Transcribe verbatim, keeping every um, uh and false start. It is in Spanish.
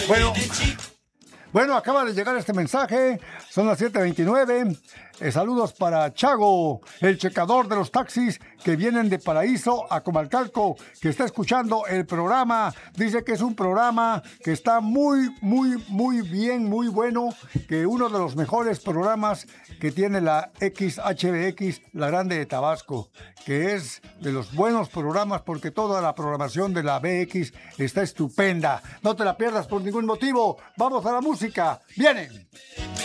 Bueno, bueno, acaba de llegar este mensaje. Son las siete veintinueve. Eh, saludos para Chago, el checador de los taxis que vienen de Paraíso a Comalcalco, que está escuchando el programa. Dice que es un programa que está muy, muy, muy bien, muy bueno, que uno de los mejores programas que tiene la X H B X, la Grande de Tabasco, que es de los buenos programas porque toda la programación de la B X está estupenda. No te la pierdas por ningún motivo. Vamos a la música. ¡Viene!